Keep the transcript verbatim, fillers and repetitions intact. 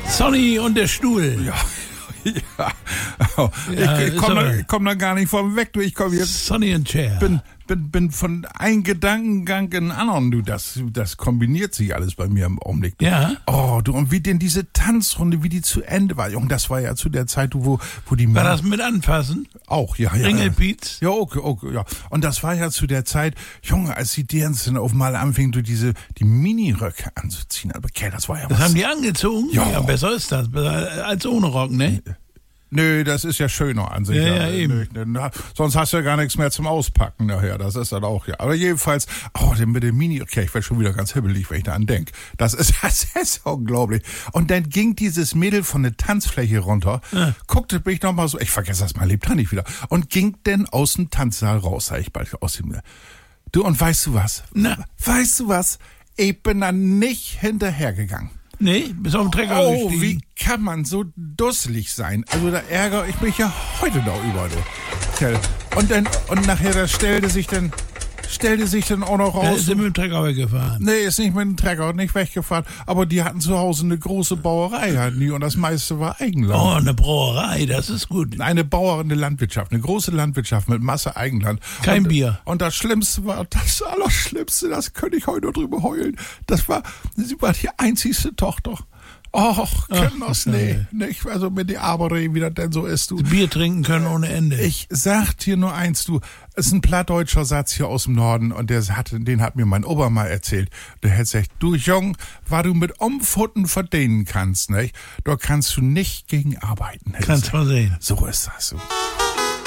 Sonny und der Stuhl. Ja. Ja, oh, Ja, ich, ich ist komme aber- da, komm da gar nicht vom weg, du. Ich komme jetzt, Sonny and Chair. bin, bin, bin von einem Gedankengang in den anderen, du. Das, das kombiniert sich alles bei mir im Augenblick. Du. Ja. Oh, du, und wie denn diese Tanzrunde, wie die zu Ende war. Und das war ja zu der Zeit, du, wo, wo die War Männer- das mit Anfassen? auch, ja, ja. Ringelpiez? Ja, okay, okay, ja. Und das war ja zu der Zeit, Junge, als die Dance auf mal anfingen, du diese, die Miniröcke anzuziehen. Aber okay, das war ja Das was. haben die angezogen? Ja. Besser ist das. Besser als ohne Rock, ne? Nö, das ist ja schöner an sich. Ja, ja, eben. Nö, nö, sonst hast du ja gar nichts mehr zum Auspacken nachher. Das ist dann auch, ja. Aber jedenfalls, oh, den mit dem Mini, okay, ich werde schon wieder ganz hibbelig, wenn ich da an denk. Das ist, das ist unglaublich. Und dann ging dieses Mädel von der Tanzfläche runter, Ja. guckte mich nochmal so, ich vergesse das mein Lebtag nicht wieder, und ging dann aus dem Tanzsaal raus, sag ich bald, aus dem, du, und weißt du was? Na. Weißt du was? Ich bin da nicht hinterhergegangen. Nee, bis auf den Trecker Oh, gestiegen. wie kann man so dusselig sein? Also da ärgere ich mich ja heute noch über. Du. Tja, Und dann, und nachher, da stellte sich dann, stellte sich dann auch noch Da raus. ist sie mit dem Trecker weggefahren. Nee, ist nicht mit dem Trecker, nicht weggefahren. Aber die hatten zu Hause eine große Brauerei, hatten die, und das meiste war Eigenland. Oh, eine Brauerei, das ist gut. Eine Bauer, eine Landwirtschaft, eine große Landwirtschaft mit Masse Eigenland. Kein und, Bier. Und das Schlimmste war, das Allerschlimmste, das könnte ich heute noch drüber heulen. Das war, sie war die einzigste Tochter. Och, können das Ach, nee, nein. nicht, also mit der Arbeit, wie das denn so ist, du. Bier trinken können ohne Ende. Ich sag dir nur eins, du, es ist ein plattdeutscher Satz hier aus dem Norden, und der hat, den hat mir mein Opa mal erzählt. Der hat gesagt, du Jung, was du mit Umfutten verdienen kannst, nicht, da kannst du nicht gegen arbeiten. Kannst mal sehen. So ist das so.